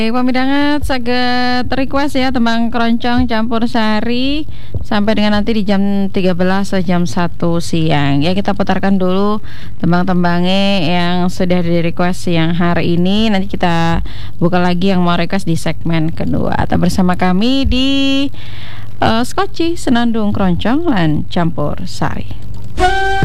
Pamidanget saged request ya tembang keroncong campur sari sampai dengan nanti di jam 13 atau jam 1 siang. Ya kita putarkan dulu tembang-tembangnya yang sudah di request siang hari ini. Nanti kita buka lagi yang mau request di segmen kedua. Atau bersama kami di Skoci Senandung Keroncong lan Campur Sari.